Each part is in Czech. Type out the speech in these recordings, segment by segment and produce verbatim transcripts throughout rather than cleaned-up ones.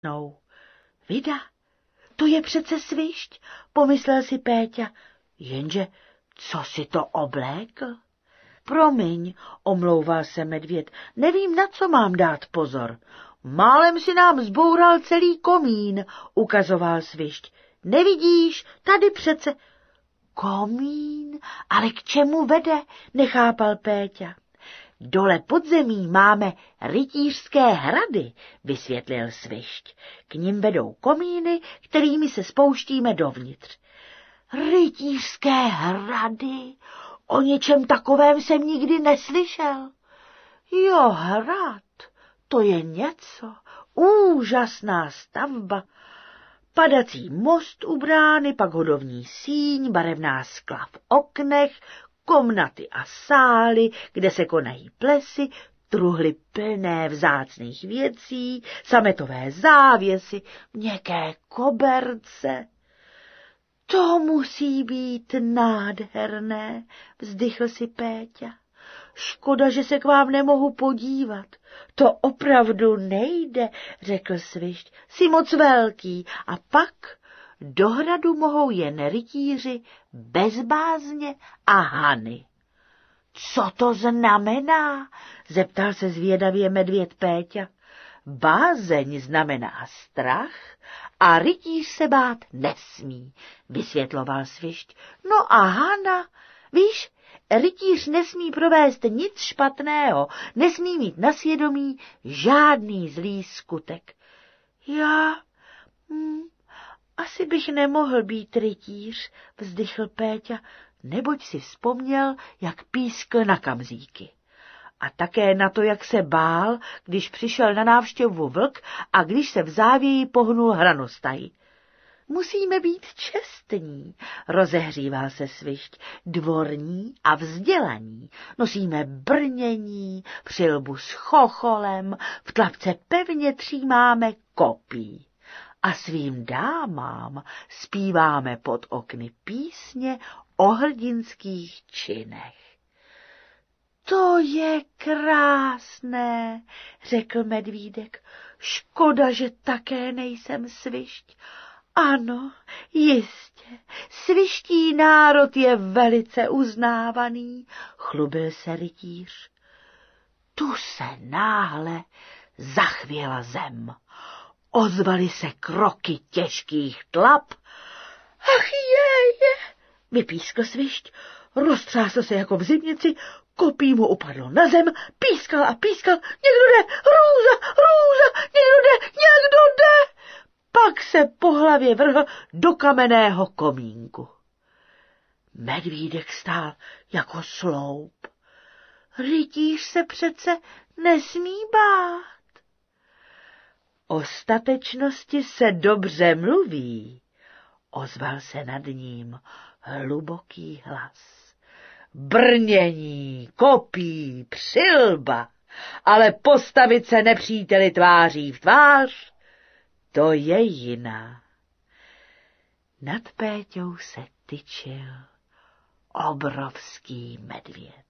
No, vida, to je přece svišť, pomyslel si Péťa, jenže co si to oblékl? Promiň, omlouval se medvěd, nevím, na co mám dát pozor. Málem si nám zboural celý komín, ukazoval svišť. Nevidíš, tady přece... Komín? Ale k čemu vede? Nechápal Péťa. Dole pod zemí máme rytířské hrady, vysvětlil svišť. K nim vedou komíny, kterými se spouštíme dovnitř. Rytířské hrady? O něčem takovém jsem nikdy neslyšel. Jo, hrad, to je něco, úžasná stavba. Padací most u brány, pak hodovní síň, barevná skla v oknech, komnaty a sály, kde se konají plesy, truhly plné vzácných věcí, sametové závěsy, měkké koberce. To musí být nádherné, vzdychl si Péťa. Škoda, že se k vám nemohu podívat. To opravdu nejde, řekl svišť. Jsi moc velký a pak do hradu mohou jen rytíři bez bázně a hany. Co to znamená? Zeptal se zvědavě medvěd Péťa. Bázeň znamená strach a rytíř se bát nesmí, vysvětloval svišť. No a hana, víš, rytíř nesmí provést nic špatného, nesmí mít na svědomí žádný zlý skutek. Já, hm, asi bych nemohl být rytíř, vzdychl Péťa, neboť si vzpomněl, jak pískl na kamzíky. A také na to, jak se bál, když přišel na návštěvu vlk a když se v závěji pohnul hranostaj. Musíme být čestní, rozehříval se svišť, dvorní a vzdělaní. Nosíme brnění, přilbu s chocholem, v tlapce pevně třímáme kopí. A svým dámám zpíváme pod okny písně o hrdinských činech. To je krásné, řekl medvídek. Škoda, že také nejsem svišť. Ano, jistě, sviští národ je velice uznávaný, chlubil se rytíř. Tu se náhle zachvěla zem. Ozvaly se kroky těžkých tlap. Ach je, vypískl svišť, roztřásl se jako v zimnici, kopí mu upadlo na zem, pískal a pískal, někdo jde, hrůza, hrůza, někdo jde, někdo jde. Pak se po hlavě vrhl do kamenného komínku. Medvídek stál jako sloup. Rytíř se přece nesmí bát. O statečnosti se dobře mluví, ozval se nad ním hluboký hlas. Brnění, kopí, přilba, ale postavit se nepříteli tváří v tvář, to je jiná. Nad Péťou se tyčil obrovský medvěd.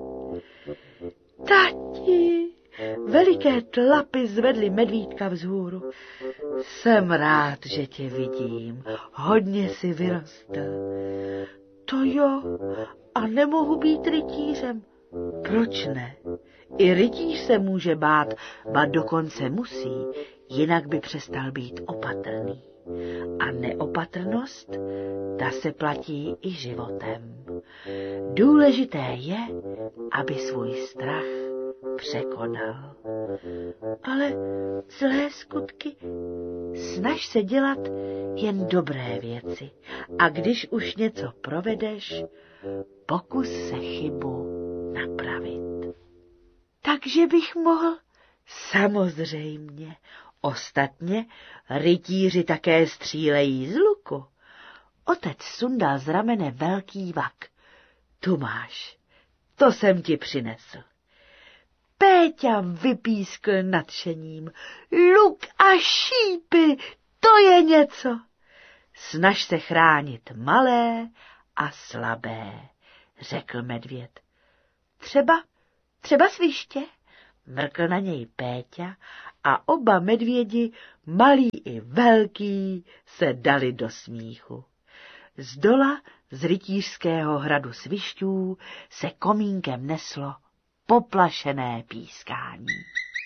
Tati, veliké tlapy zvedly medvídka vzhůru. Jsem rád, že tě vidím, hodně si vyrostl. To jo, a nemohu být rytířem. Proč ne? I rytíř se může bát, ba dokonce musí, jinak by přestal být opatrný. A neopatrnost, ta se platí i životem. Důležité je, aby svůj strach překonal. Ale zlé skutky, snaž se dělat jen dobré věci. A když už něco provedeš, pokus se chybu napravit. Takže bych mohl? Samozřejmě. Ostatně rytíři také střílejí z luku. Otec sundal z ramene velký vak. Tu máš, to jsem ti přinesl. Péťa vypískl nadšením. Luk a šípy, to je něco. Snaž se chránit malé a slabé, řekl medvěd. Třeba, třeba sviště? Mrkl na něj Péťa a oba medvědi, malí i velký, se dali do smíchu. Zdola z rytířského hradu Svišťů se komínkem neslo poplašené pískání.